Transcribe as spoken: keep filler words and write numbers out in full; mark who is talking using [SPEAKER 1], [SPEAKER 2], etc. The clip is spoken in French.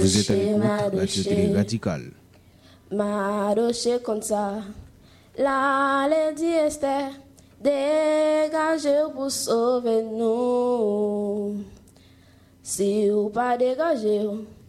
[SPEAKER 1] Vous êtes à l'écoute, Radio Radical.
[SPEAKER 2] Maroché comme ça, la Lady Esther, dégagez pour sauver nous. Si vous pas dégagez,